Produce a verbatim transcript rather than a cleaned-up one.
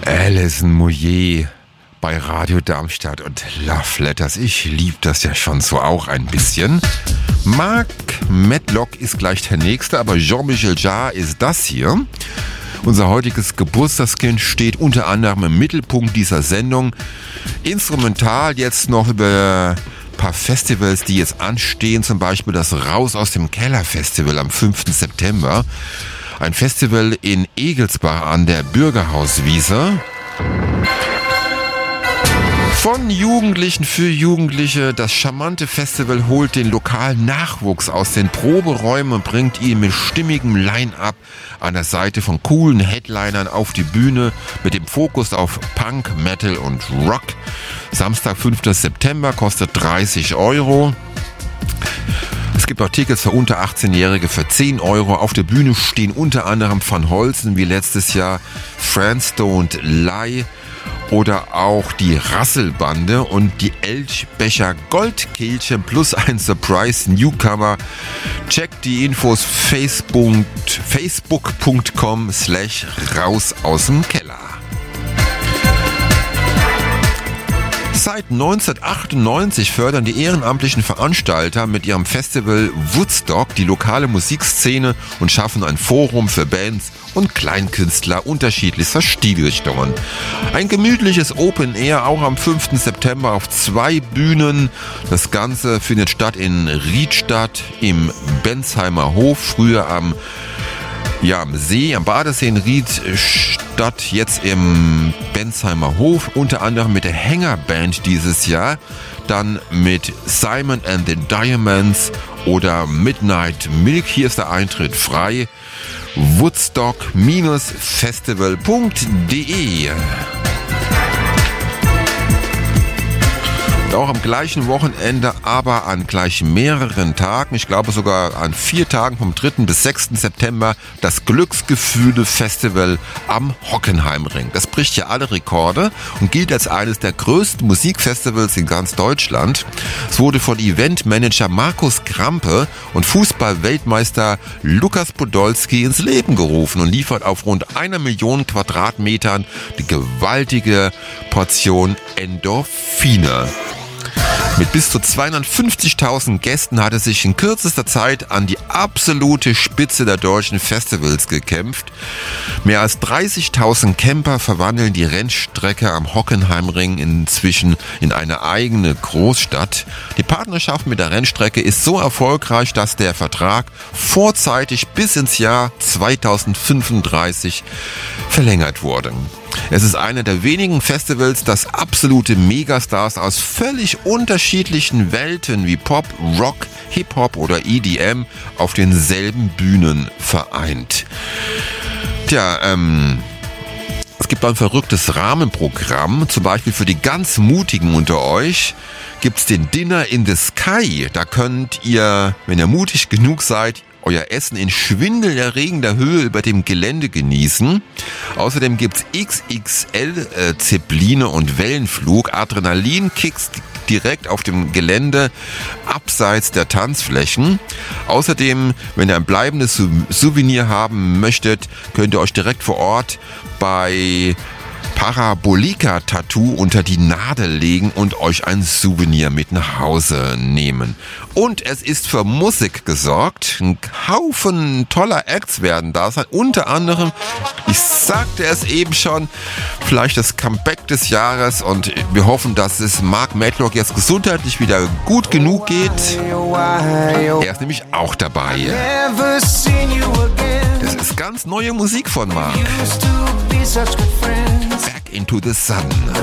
Alison Moyet bei Radio Darmstadt und Love Letters. Ich liebe das ja schon so auch ein bisschen. Mark Medlock ist gleich der Nächste, aber Jean-Michel Jarre ist das hier. Unser heutiges Geburtstagskind steht unter anderem im Mittelpunkt dieser Sendung. Instrumental jetzt noch über ein paar Festivals, die jetzt anstehen, zum Beispiel das Raus aus dem Keller Festival am fünften September. Ein Festival in Egelsbach an der Bürgerhauswiese. Von Jugendlichen für Jugendliche. Das charmante Festival holt den lokalen Nachwuchs aus den Proberäumen und bringt ihn mit stimmigem Line-Up an der Seite von coolen Headlinern auf die Bühne mit dem Fokus auf Punk, Metal und Rock. Samstag, fünften September, kostet dreißig Euro. Es gibt auch Tickets für unter achtzehnjährige für zehn Euro. Auf der Bühne stehen unter anderem Van Holzen wie letztes Jahr, Friends Don't Lie oder auch die Rasselbande und die Elchbecher Goldkehlchen plus ein Surprise Newcomer. Checkt die Infos facebook, facebook.com slash raus aus dem Keller. Seit neunzehnhundertachtundneunzig fördern die ehrenamtlichen Veranstalter mit ihrem Festival Woodstock die lokale Musikszene und schaffen ein Forum für Bands und Kleinkünstler unterschiedlichster Stilrichtungen. Ein gemütliches Open Air auch am fünften September auf zwei Bühnen. Das Ganze findet statt in Riedstadt im Bensheimer Hof, früher am Ja, am See, am Badesee in Riedstadt, jetzt im Bensheimer Hof, unter anderem mit der Hängerband dieses Jahr, dann mit Simon and the Diamonds oder Midnight Milk. Hier ist der Eintritt frei. woodstock Festival punkt de. Auch am gleichen Wochenende, aber an gleich mehreren Tagen, ich glaube sogar an vier Tagen vom dritten bis sechsten September, das Glücksgefühle-Festival am Hockenheimring. Das bricht ja alle Rekorde und gilt als eines der größten Musikfestivals in ganz Deutschland. Es wurde von Eventmanager Markus Krampe und Fußball-Weltmeister Lukas Podolski ins Leben gerufen und liefert auf rund einer Million Quadratmetern die gewaltige Portion Endorphine. Mit bis zu zweihundertfünfzigtausend Gästen hat es sich in kürzester Zeit an die absolute Spitze der deutschen Festivals gekämpft. Mehr als dreißigtausend Camper verwandeln die Rennstrecke am Hockenheimring inzwischen in eine eigene Großstadt. Die Partnerschaft mit der Rennstrecke ist so erfolgreich, dass der Vertrag vorzeitig bis ins Jahr zweitausendfünfunddreißig verlängert wurde. Es ist einer der wenigen Festivals, das absolute Megastars aus völlig unterschiedlichen Welten wie Pop, Rock, Hip-Hop oder E D M auf denselben Bühnen vereint. Tja, ähm... Es gibt ein verrücktes Rahmenprogramm, zum Beispiel für die ganz Mutigen unter euch gibt's den Dinner in the Sky. Da könnt ihr, wenn ihr mutig genug seid, euer Essen in schwindelerregender Höhe über dem Gelände genießen. Außerdem gibt's X X L-Zeppeline und Wellenflug, Adrenalinkicks direkt auf dem Gelände, abseits der Tanzflächen. Außerdem, wenn ihr ein bleibendes Souvenir haben möchtet, könnt ihr euch direkt vor Ort bei Parabolika Tattoo unter die Nadel legen und euch ein Souvenir mit nach Hause nehmen. Und es ist für Musik gesorgt. Ein Haufen toller Acts werden da sein. Unter anderem, ich sagte es eben schon, vielleicht das Comeback des Jahres. Und wir hoffen, dass es Mark Medlock jetzt gesundheitlich wieder gut genug geht. Er ist nämlich auch dabei. Das ist ganz neue Musik von Mark. Back into the Sun.